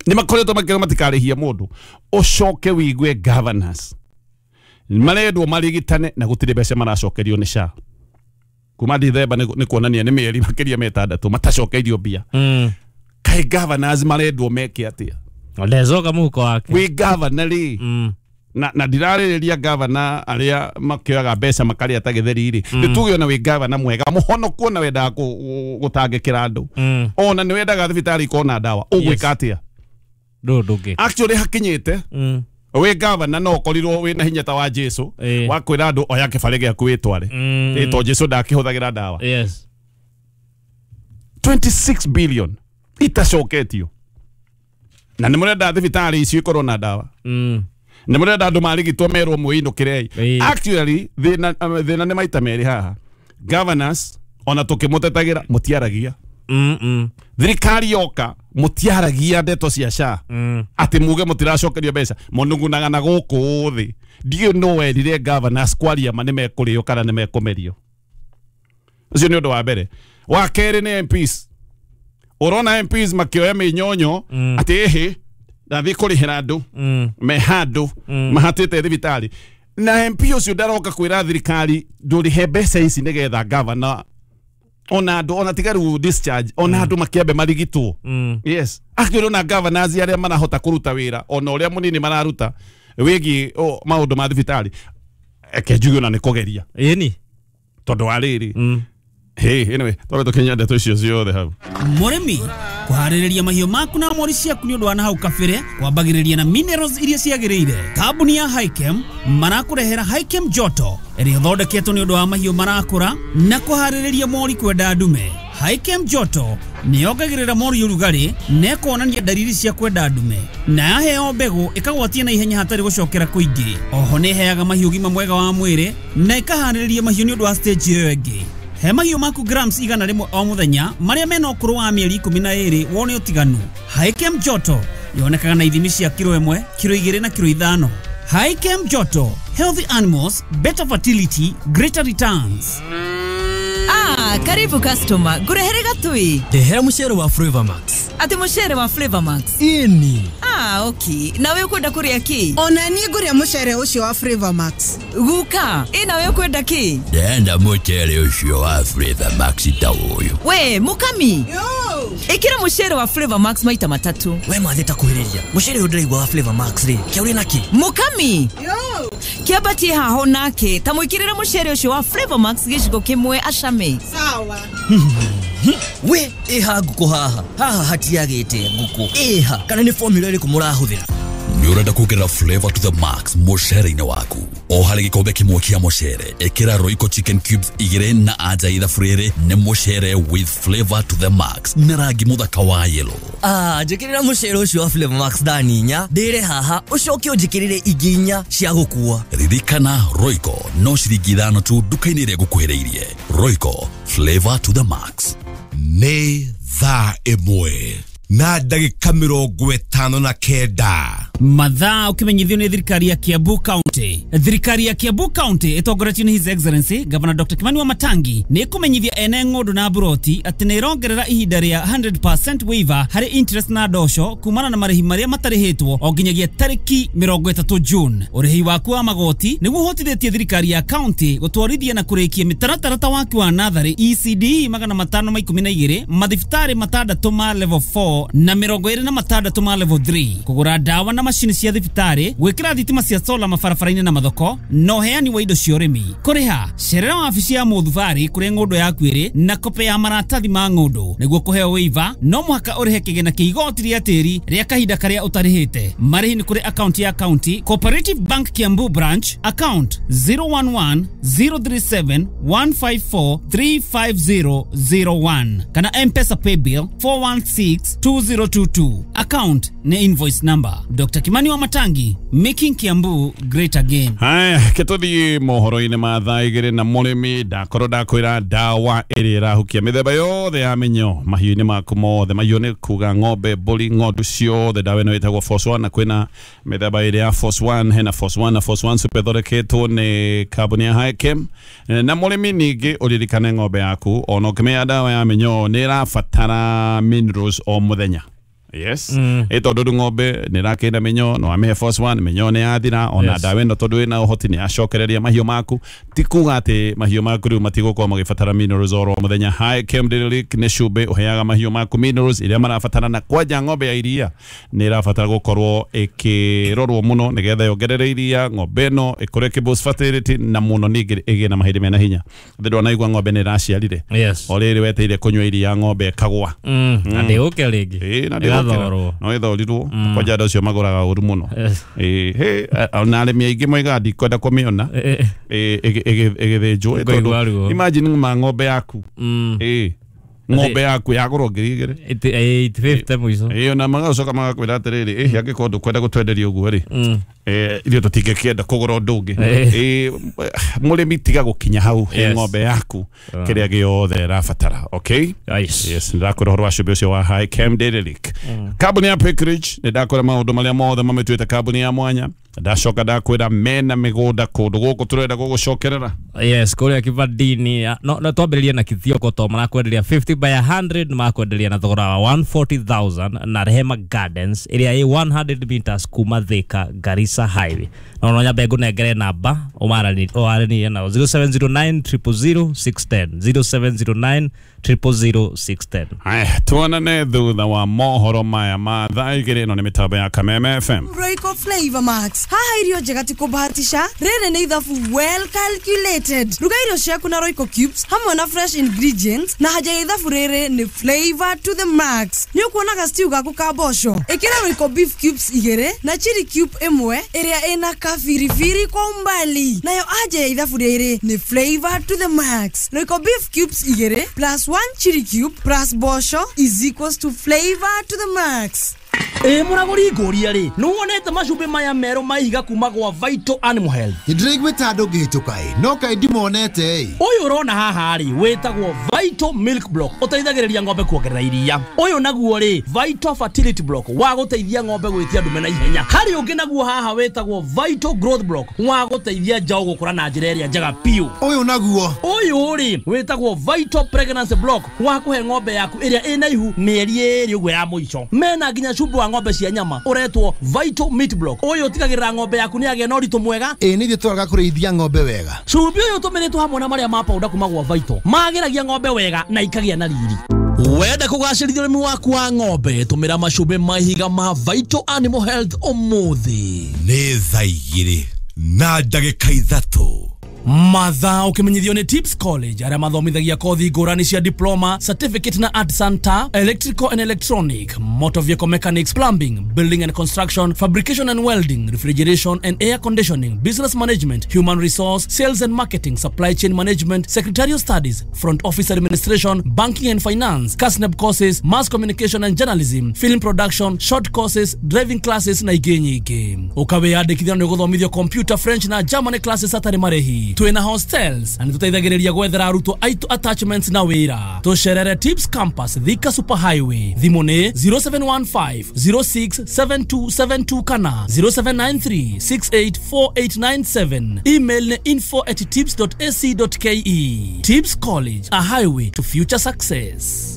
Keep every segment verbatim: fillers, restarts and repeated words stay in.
Ni makoretwo makero matikarihia mundu ucoke wigue governors maredwo marigitane na gutire mbeca maracokerio ni SHA kuma Dithemba ni kuonania ni mieri makiria metandatu matacokerio bia mm. kai governors maredwo meke atia olezoka muko wake we governor ri mm. na na ndirariria governor aria makioyaga mbeca makaria tagitheri ri mm. nitugio na we governor mwega muhono kuona wenda gutangikira andu mm. ona ni wendaga thibitari kona dawa ugwika atia do doge actually hakinyite mm. we governor no korirwo we na hinya ta wa Jesu e. wa kwira andu oya kibarege akwitware mm. ito Jesu ndakihuthagira dawa yes twenty-six billion itacoketio na ni murenda thibitari icio ikorwo na dawa mm. ni murenda andu marigitwo merwo mwinukirei e. actually thina um, thina ni maita meri haha governors ona tukimutetagira mutiaragia mm -mm. thirikari yoka mutiaragia ndeto cia SHA mm. ati muge mutiracokerio mbeca munungunaga na guku thi dio no werire governors kwaria mane mekurio kana ne mekomerio ucio ni undu wa mbere wa keri ni M Ps urona M Ps makioya minyonyo mm. ati ehe ndathi kurihira andu mm. me handu mm. mahatite thibitari na M P ucio ndaroka kwira thirikari ndurihe mbeca ici nigetha governor ona andu ona tigaru discharge ona mm. andu makiambe marigitwo mm. yes akiro na governors aria marahota kuruta wira ona uria munini mararuta wigi o maundu ma thibitari eke njugio na nikugeria yeni tondu ariri mm. hey anyway tore tukenya ndeto icio ciothe hau murimi kuhaririria mahiũ maku na mori ciaku ni undu wa hau kabere kwambagiriria na minerals iria ciagiriire kambuni ya Highchem marakurehera Highchem Joto ĩrĩa thondeketwo ni undu wa mahiũ marakũra na kuhaririria mori kwenda ndume. Highchem Joto ni yongagirira mori urugari na kuonania dalili cia kwenda ndume na yaheo mbegu ikagwatia na ihenya hatari gucokera kuingi. Oho ni heaga mahiũ gima mwega wa mwiri na ikahaririria mahiũ ni undu wa stage iyo ingi. He mahiũ maku grams igana rimwe o muthenya maria mena ukuru wa mieri ikumi na ĩĩrĩ wone utiganu. Highchem Joto yonekaga na ithimi cia kilo ĩmwe, kilo igĩrĩ na kilo ithano. Highchem Joto, healthy animals, better fertility, greater returns. Ah, karibu customer. Ngurehere gatui. Ndehera mucere wa Flavor Max. Ati mucere wa Flavor Max. Ini. Ah, okay. Na wewe kwenda kuria ki? Ona ni nguria mucere ucio wa Flavor Max. Guka, ina wewe kwenda ki? Ndenda mucere ucio wa Flavor Max tawoyo. We, mukami. Yo! Ikira mucere wa Flavor Max maita matatu. We matheta kuhiriria. Mucere udiraigwa wa Flavor Max ri. Kia uri naki? Mukami. Yo! Kiabati haho nake, tamuikirira mucere ucio wa Flavor Max gicigo kimwe acame. Sawa. We, eha nguku haha. Haha hatiagite nguku. Eha, kana ni formula iriku murahuthira? Ni urenda kugerera flavor to the max mucere-ini waku. O hari gikombe kimwe kia mucere, ekira Royco chicken cubes igire na aja itha frere ne mucere with flavor to the max. Na rangi muthaka wa yellow. Ah, njikirira mucere ucio wa Flavor Max daninya. Ndire haha, ucoke unjikirire iginya cia gukua. Ririkana Royco no ciringi ithano tu duka-ini ria gukuhiriirie. Royco, flavor to the max. Nĩ thaa ĩmwe na ndagĩka mĩrongo ĩtano na kenda. Mathaa ukimenyithio ni thirikari ya Kiambu County. Thirikari ya Kiambu County itongoretio ni His Excellency Governor Doctor Kimani Wamatangi ni kumenyithia ene ng'ondu na buroti ati ni irongerera ihinda ria one hundred percent waiver hari interest na ndosho kumana na marihi maria matarihitwo o nginyagia tariki mirongo ĩtatũ June. Urihi waku wa magoti niguo hotithĩtie thirikari ya county gutwarithia na kurikia mitaratara waku wa nathari E C D magana matano ma ikumi na igĩrĩ, mathibitari matandatu ma level four na mirongo ĩĩrĩ na matandatu ma level three, kugura dawa na mashini cia thibitari, gwikira thitima cia solar mabarabara-inĩ na mathoko, no heani wa indo cia ũrĩmi. Kuriha cerera wabici ya mũthubari kũrĩa ng'ũndũ yaku ĩrĩ na kope ya maratathi ma ng'ũndũ nĩguo kũheo waiver. No mũhaka ũrĩhe kĩgĩna kĩa igoti rĩa tĩri rĩa kahinda karĩa ũtarĩhĩte. Marĩhi nĩ kũrĩ account ya county Cooperative Bank Kiambu branch account zero one one zero three seven one five four three five zero zero one kana M-Pesa paybill four one six two zero two two. Account ne invoice number. Doctor Kimani Wamatangi, making Kiambu great again. Haya, ketuthi mohoro-inĩ ma thaa igĩrĩ na mũrĩmi ndakorwo ndakwĩra dawa ĩrĩa ĩrahukia mĩthemba yothe ya mĩnyoo mahiũ-inĩ maku mothe. Mahiũ nĩ kuga ng'ombe, mbũri, ng'ondu ciothe. Dawa ĩno ĩtagwo Force One na kwĩna mĩthemba ĩrĩ ya Force One. Hena Force One na Force One Super ĩthondeketwo nĩ kambuni ya Highchem. Na mũrĩmi ningĩ ũririkane ng'ombe yaku ona ũkĩmĩya dawa ya mĩnyoo nĩ ĩrabatara minerals o mũthenya. yes Mm. e tondu ng'ombe ni rakenda menyo no ame force one menyo ne athira ona Yes. dawe no tondu ina uhoti ni acokereria mahio maku ti kuga ati mahio maku riu matigukwa magibatara minerals oro muthenya High Chem Delic ne cube uheaga mahio maku minerals iria marabatara na kwanja ng'ombe ya iria ni irabatara gukorwo ikirorwo muno nigetha yongerere iria ng'ombe no ikore ki boost fertility na muno ningĩ ĩgĩe na mahĩndĩ mena hinya thĩndwa naigua ng'ombe nĩ ĩraciarire Yes. o rĩrĩ weteire kũnyua iria ng'ombe ĩkagwa Mm. Na ndĩgũke rĩngĩ. ĩ na Ĩgathorwo. ndĩgũkĩra no ĩthorirwo kwanja andũ acio magũraga ũru mũno Yes. ĩ hĩ na arĩmi aingĩ moigaga ndikwenda kũmĩona Eh, ĩ ĩgĩthĩnjwo Kũigua ruo. imagine ma ng'ombe yaku mm. ĩ ng'ombe yaku yagũrwo ngiri igĩrĩ Iti- eight fifty mũico. ĩ ona magacoka magakwĩra atĩrĩrĩ ĩ angĩkorwo ndũkwenda gũtwenderia ũguo rĩ Mm. eh irio tũtingĩkĩenda kũgũra ũndũ ũngĩ Eh. eh mũrĩmi tiga gũkinya hau he Yes. ng'ombe yaku kĩrĩa gĩothe ĩrabatara okay Yes. yes ndakwĩra ũhoro wa cumbĩ ũcio wa High Chem Delic kambuni ya Pickridge nĩndakwĩra maũndũ marĩa mothe mamĩtuĩte kambuni ya mwanya ndacoka ndakwĩra mena mĩgũnda kũndũ gũkũ tũrenda gũgũcokerera Yes, kũrĩa kĩbandini no no twambĩrĩrie na Kithioko to marakwenderia fifty by one hundred makwenderia na thogora wa one forty thousand na Rehema Gardens ĩrĩa ĩ one hundred meters kuma Thika Garissa Highway no no nyambe ngũnengere namba ũmarani ũmarani na zero seven zero nine zero zero zero six one zero zero seven zero nine zero zero six one zero. haya tuonane thutha wa mohoro maya ma thaa igĩrĩ ĩno nĩ mĩtambo ya Kameme F M Royco Flavor Max. Haha irio njega ti kũbahatisha. Rĩrĩ nĩ ithabu well calculated. Ruga irio ciaku na Royco Cubes hamwe na fresh ingredients na haja ya ithabu rĩrĩ nĩ flavor to the max. Nĩ ũkuonaga stew gaku ka mboco. Ĩkĩra Royco beef cubes igĩrĩ na chili cube ĩmwe ĩrĩa ĩna kafirifiri kwa umbali. Nayo haja ya ithabu rĩrĩ nĩ flavor to the max. Royco beef cubes igĩrĩ plus one chili cube plus mboco is equals to flavor to the max. Eh muraguri ngoria ri nuwonete macumbi maya mero maiga kuma gwa Vital Animal Health Ndiraigweta andũ ngĩhĩtũka ĩ no kaĩ ndimonete ĩ uyu urona haha ri wetagwo Vital Milk Block uteithagĩrĩria ng'ombe kuongerera iria uyu naguo ri Vital Fertility Block wa guteithia ng'ombe gwitia ndume na ihenya hari ungi naguo haha wetagwo Vital Growth Block wa guteithia njaũ gũkũra na njĩra ĩrĩa njega piũ ũyũ naguo uyu ri wetagwo Vital Pregnancy Block wa kuhe ng'ombe yaku ĩrĩa ĩna ihu mĩeri ĩrĩ ũguo ya mũico mena nginya cumbi wa ng'ombe cia nyama uretwo Vital Meat Block uyu utigagĩrĩra ng'ombe yaku nĩ agĩa na ũritũ mwega ĩ nĩ ithuĩ tũraga kũrĩithia ng'ombe wega cumbi ũyũ tũmĩrĩtwo hamwe na marĩa ma powder kuma gwa Vital magĩragia ng'ombe wega na ikagĩa na riri wenda kũgacĩrithia ũrĩmi waku wa ng'ombe tũmĩra macumbi mahiga ma Vital Animal Health ũmũthĩ nĩ thaa igĩrĩ na ndagĩka ithatũ mathaa ũkĩmenyithio nĩ Tips College arĩa mathomithagia kothi ngũrani cia diploma certificate na artisan electrical and electronic motor vehicle mechanics plumbing building and construction fabrication and welding refrigeration and air conditioning business management human resource sales and marketing supply chain management secretarial studies front office administration banking and finance CASNEB courses mass communication and journalism film production short courses driving classes na ingĩ nyingĩ ũkawĩyandĩkithia nĩ gũthomithio computer French na German classes atarĩ marĩhi twina hostels na nitutaithagĩrĩria gwethera arutwo aitũ attachments na wĩra tucerere Tips Campus Thika Super Highway thimu nĩ zero seven one five zero six seven two seven two kana zero seven nine three six eight four eight nine seven email nĩ info at tips dot a c dot k e Tips College, a highway to future success.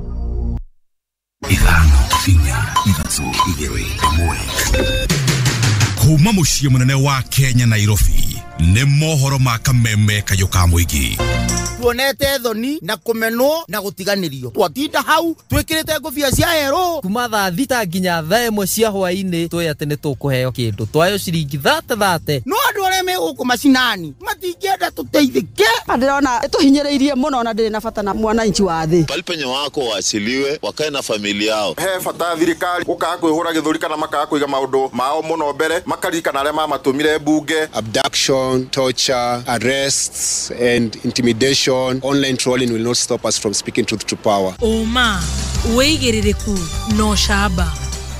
ithano inya ithatũ igĩrĩ ĩmwe kuma mũciĩ mũnene wa Kenya Nairobi nĩ mohoro ma Kameme kayũ ka mũingĩ tuonete thoni na kumenwo na gutiganirio twatinda hau twikirite ngobia cia hero kuma thaa thita nginya thaa ĩmwe cia hwaĩ-inĩ tũĩ atĩ nĩ tũkũheo kĩndũ twayo ciringi thate thate no andũ arĩa me gũkũ macinani matingĩenda tũteithĩke ndĩrona ĩtũhinyĩrĩirie mũno na ndĩrĩ na bata na mwananchi wa thĩ palipenye wako waachiliwe wakae na familia yao he bata thirikari gũkaga kwĩhũra gĩthũri kana makaga kũiga maũndũ mao mũno mbere makarikana arĩa mamatũmire bunge abduction torture arrests and intimidation online trolling will not stop us from speaking truth to power Oma weigĩrĩrĩku no shaba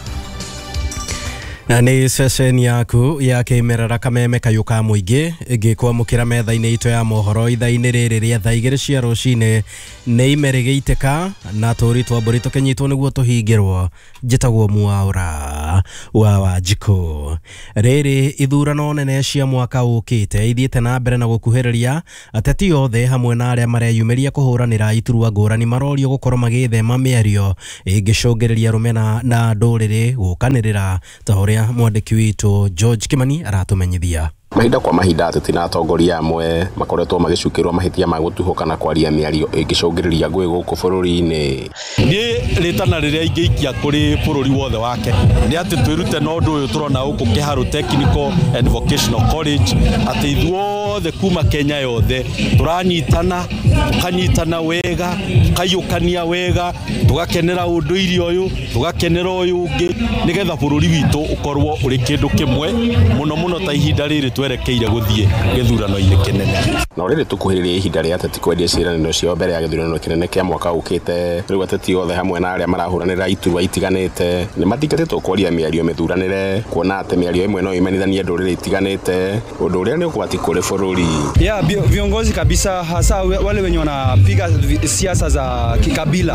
na nĩ session yaku ya kĩmerera Kameme kayũ ka mũingĩ ĩngĩkwamũkĩra metha-inĩ itũ ya mohoro ithaa-inĩ rĩrĩ rĩa thaa igĩrĩ cia rũcinĩ nĩ imerĩgĩitĩka na tũri twambũrĩ tũkenyitwo nĩguo tũhingĩrwo njĩtagwo Mwaũra Peter wa Wanjiku. Riri ithurano nene cia mwaka ukite ithiete na mbere na gukuhiriria ateti othe hamwe na aria mareyumiria kuhuranira iturwa ngurani marorio gukorwo magithema miario ingicungiriria rumena na nduriri gukanirira ta uria mwandiki witu George Kimani aratumenyithia. Mahinda kwa mahinda ateti na atongoria amwe makoretwo magicukirwo mahitia ma gutuhuka na kwaria miario ingicungiriria ngui guku bururi-ini. Ni ritana riria ingeikia kuri bururi wothe wake ni ati twirute no ndu uyu turona uku Kiharu Technical and Vocational College ati ithuothe kuma Kenya yothe turanyitana tukanyitana wega tukayukania wega tugakenera unduiri uyu tugakenera uyu ungi nigetha bururi witu ukorwo uri kindu kimwe muno muno ta ihinda riri twerekeire guthie githurano-ini kinene. No riri tukuhiriria ihinda ria ateti kwendia ciraniro cio mbere ya githurano kinene kia mwaka ukite riu ateti othe hamwe na aria marahuranira iturwa itiganite ni matingatitwo kwaria miario mithuranire kuona ati miario imwe no imenithanie nduriri itiganite undu uria ni ukwati kuri bururi. Ya viongozi kabisa hasa wale wenye wanapiga siasa za kikabila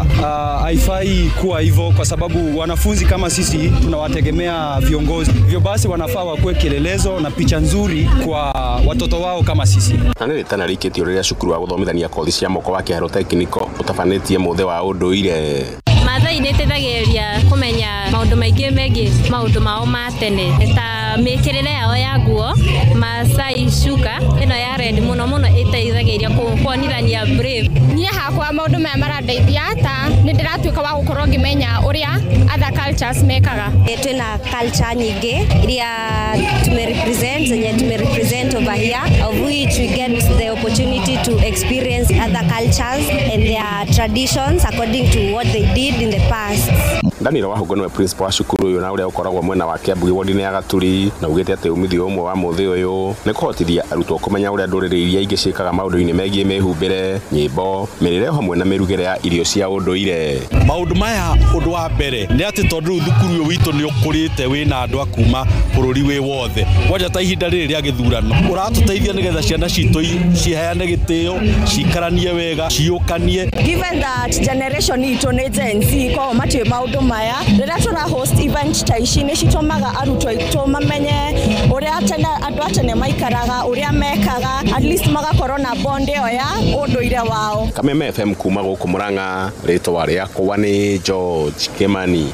haifai uh, kuwa hivyo, kwa sababu wanafunzi kama sisi tunawategemea viongozi. Hivyo basi wanafaa wakuwe kielelezo na picha nzuri kwa watoto wao kama sisi. Na nĩ tana rikĩtio rĩrĩa cukuru wa gũthomithania kothi cia moko wa Kiharu Technical ũtabanĩtie mũthe wa ũndũire. Maathai nĩ ĩteithagĩrĩria kũmenya maũndũ maingĩ megiĩ maũndũ mao ma tene ta mĩkĩrĩre yao ya nguo. Maasai shuka ĩno ya red mũno mũno ĩteithagĩrĩria kuonithania brave. Niĩ hakwa maũndũ maya marandeithia ta nĩ ndĩratuĩka wa gũkorwo ngĩmenya ũrĩa other cultures mekaga. Twĩna culture nyingĩ iria tumerepresent zenye tumerepresent over here, of which we get the opportunity to experience other cultures and their traditions according to what they did in the past. Daniel Wahungu niwe principal wa cukuru uyu na uria ukoragwo mwena wa Kiambu ward-ini ya Gaturi na ugite ati umithio umwe wa muthi uyu ni kuhotithia arutwo kumenya uria nduriri iria ingi ciikaga maundu-ini megie mehumbire nyimbo mirire hamwe na mirugire ya irio cia unduire. Maundu maya undu wa mbere ni ati tondu thukuru uyu witu ni ukurite wina andu akuma bururi wi wothe waja ta ihinda riri ria githurano uratuteithia nigetha ciana citu ciheane gitio cikaranie wega ciukanie. Given that generation itu ni Gen Z ko matwe maundu maya rira tura host event ta ici ni citumaga arutwo itu mamenye uria tene andu atene maikaraga uria mekaga at least magakorwo na bond yo ya unduire wao. Kameme F M kuma guku Murang'a ritwa riakwa ni George Kimani.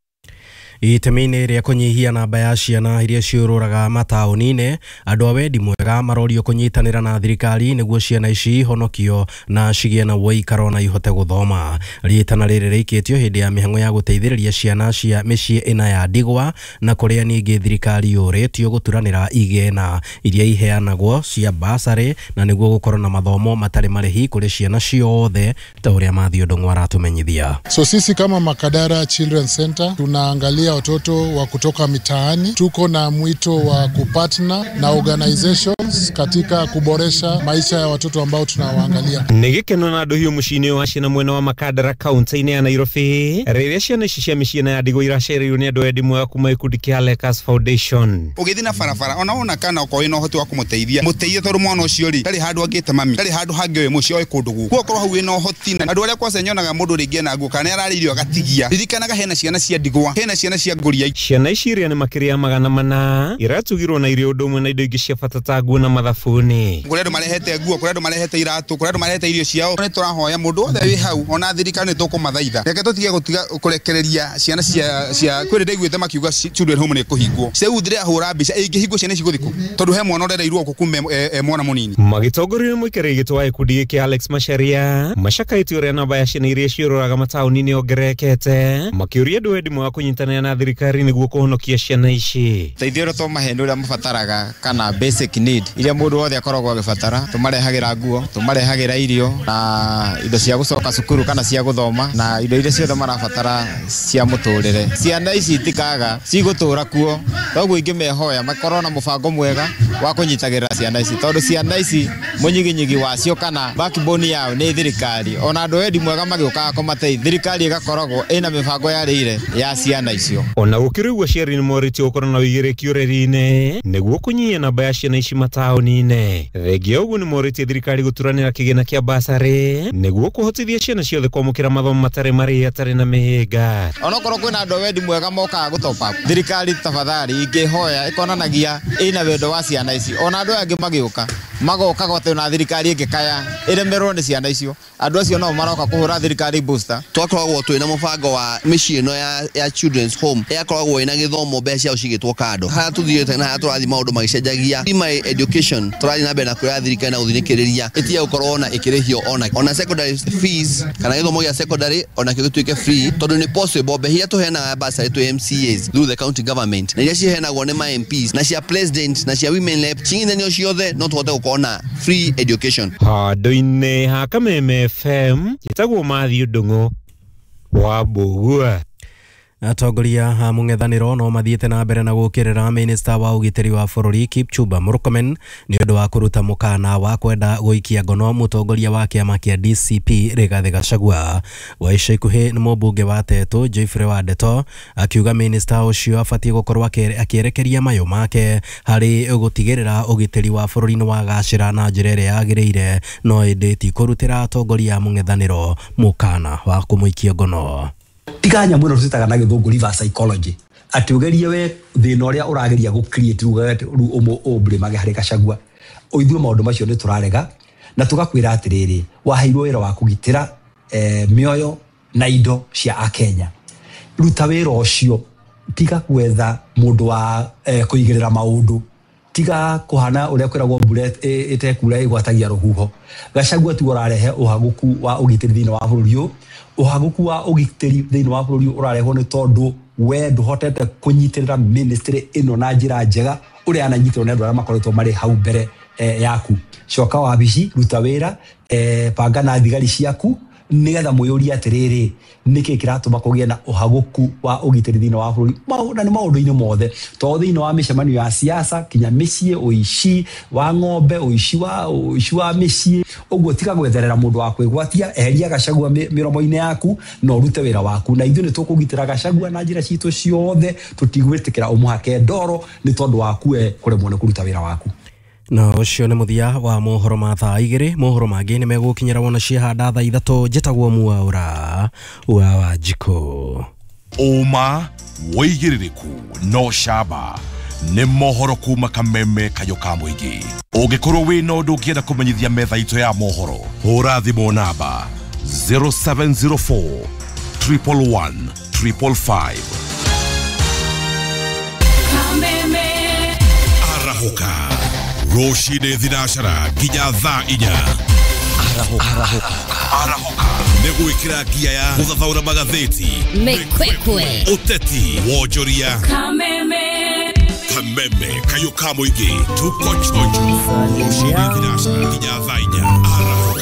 Itemi-inĩ rĩa kũnyihia namba ya ciana iria ciũrũraga mataũni-inĩ, andũ a wendi mwega marorio kũnyitanĩra na thirikari nĩguo ciana ici ihonokio na cigĩe na ũikaro na ihote gũthoma. Rĩtana rĩrĩ rĩikĩtio hĩndĩ ya mĩhang'o ya gũteithĩrĩria ciana cia mĩciĩ ĩna ya ndigwa na kũrĩa ningĩ thirikari yũrĩtio gũturanĩra igena iria iheanagwo cia basarĩ na nĩguo gũkorwo na mathomo matarĩ marĩhi kũrĩ ciana ciothe ta ũrĩa Matthew Ndung'u aratumenyithia. So sisi kama Makadara Children Center tunaangalia watoto wa kutoka mitaani. Tuko na mwito wa kupatna na organizations katika kuboresha maisha ya watoto ambao tunawaangalia. Nigikeno na nduhiu mucini wa ciana mwena wa Makadara kaunti-inĩ ya Nairobi rĩrĩa ciana ici cia mĩciĩ ya ndigwa iracereirwo nĩ andũ endi mwega kuma ikundi kĩa Lakers Foundation. Ũgĩthiĩ na barabara ona ona kana ũkoĩ no ũhoti wa kũmũteithia mũteithie tondũ mwana ũcio rĩ ndarĩ handũ angĩte mami ndarĩ handũ hangĩ we mũciĩ oĩ kũndũ gũkũ gũkorwo hau ĩno ũhoti na andũ arĩa kwase nyonaga mũndũ rĩngĩ na nguo kana ararĩirio agatigia ririkanaga hena ciana cia ndigwa hena ciana cia ngoria. Ciana ici iria nĩ makĩria magana mana iratugirwo na irio ũndũ ũmwe na indo ingĩ cia bata ta nguo na mathabuni. Kũrĩ andũ marehete nguo kũrĩ andũ marehete iratũ kũrĩ andũ marehete irio ciao nĩ tũrahoya mũndũ wothe wĩ hau ona thirikari nĩ tũkũmathaitha reke tũtige gũtiga kũrekereria ciana cia cia kwĩrĩ ndaiguĩte makiuga children home nĩ kũhingwo ceu thire ahũra mbica ĩngĩhingwo ciana ici gũthikũ tondũ he mwana ũrereirwo gũkume mwana mũnini. Magĩtongorio nĩ mũikarĩri gĩtĩ wa gĩkundi gĩkĩ Alex Macharia macakaĩtie ũrĩa namba ya ciana iria ciũrũraga mataũni-inĩ ongererekete makĩũria andũ endi mwega kũnyitanĩra na thirikari nĩguo kũhonokia ciana ici. Teithio rĩo tũmahe nĩ ũrĩa mabataraga kana basic need iria mũndũ wothe akoragwo agĩbatara tũmarehagĩra nguo tũmarehagĩra irio na indo cia gũcoka cukuru kana cia gũthoma na indo iria ciothe marabatara cia mũtũrĩre. Ciana ici itikaga cigũtũra kuo toguo ingĩmehoya makorwo na mũbango mwega wa kunyitagirira ciana ici tondu ciana ici munyiginyigi wacio kana backbone yao ni thirikari ona andu endi mwega magioka komatei thirikari igakoragwo ina mibango yarire ya ciana icio ona gukirigwa ciari ni moriti ukorana na wigiriki ureri-ini niguo kunyia namba ya ciana ici mataoni-ini thegio uguo ni moriti thirikari guturanira kigina kia basari niguo kuhotithia ciana ciothe kwamukira mathomo matari mari atari na mihinga ona korwo kwina andu endi mwega moka gutopa thirikari tafadhali ingihoya ikonanagia ina wendo wa ciana ici ona andu angi magioka magoka gote na thirikari ingikaya iremerwo ni ciana icio andu acio no maroka kuhura thirikari booster twakoragwo twina mubango wa micii ino ya, ya children's home yakoragwo ina githomo mbeca ciao cigitwo kando haha tuthiete na haha turathi maundu magicenjagia my education turathi na mbere na kuria thirikari na guthinikiria itia gukorwo na ikirihio ona ona secondary fees kana githomo gia secondary ona kigituike free tondu ni possible be hia tuhena basari tu M C As through the county government na iria cihenagwo ni my M Ps na cia president na cia women rep cingithanio ciothe no tuhote gukona free education handu-ini ha Kameme F M gitagwo Matthew Ndung'u wa Mbugua. Atongoria a mung'ethaniro no mathiete na mbere na gukirira minister wa ugitiri wa bururi Kipchumba Murkomen ni undu wa kuruta mukana wa kwenda guikia ngono mutongoria wa kiama kia D C P Rigathi Gachagua wa ica ikuhi ni mubunge wa Tetu Geoffrey Wandeto akiuga minister ucio abatie gukorwo akierekeria mayo make hari gutigirira ugitiri wa bururi ni wa gacira na njira iria yagiriire no indi ti kurutira atongoria a mung'ethaniro mukana wa kumuikia ngono. Tiganya muno tutitaga na githungu reverse psychology ati ugerie we thina uria urageria gu create ugate ru umo obre mage hari Gachagua oithwe maundu macio ni turarega na tugakwira atiriri waheirwo wira wa kugitira eh, mioyo na indo cia akenya ruta wira ucio tiga gwetha mundu wa eh, kuigirira maundu tiga kuhana uria kwiragwo mbure itekura igwatagia ruhuho Gachagua tu urarehe uhaguku wa ugitiri thina wa bururi uhaguku wa ugitiri thina wa bururi urareho ni tondu we nduhotete kunyitirira ministry ino na njira njega uria ananyitirwo ni andu aria makoretwo mari hau mbere eh, yaku coka wa bici ruta wira eh, panga na thigari ciaku nigetha muyuri atiriri niki kiratuma kugia na uhaguku wa ugitiri thina wa bururi mauna ni maundu-ini mothe to thina wa micemanio ya siasa kinya micie uici wa ng'ombe uici wa uici wa micie uguo tiga gwetherera mundu wa kwigwatia eheria Gachagua miromo-ini yaku no rute wira waku na ithu ni tukugitira Gachagua na njira citu ciothe tutigwitikira umuhake ndoro ni tondu waku e kuremwo ni kuruta wira waku. Na ucio ni muthia wa mohoro ma thaa igiri mohoro mangi ni megukinyira wona ciahanda thaa ithatu njitagwo Mwaura wa Wanjiku. Uma woigiririku no shaba ni mohoro kuma Kameme Kayuka Muingi. Ungikorwo wina undu ungienda kumenyithia metha itu ya mohoro hura thimu namba zero seven zero four, one one one, five five five. Kameme Arahuka Roshide Thidashara Ginya Tha Inya. Arahuka Arahuka Arahuka Neguikira gia ya guthathaura magatheti Mekwekwe Uteti Wojoria Kameme Kameme Kayuka Muingi Tuko chonjo Roshide Thidashara Ginya Tha Inya.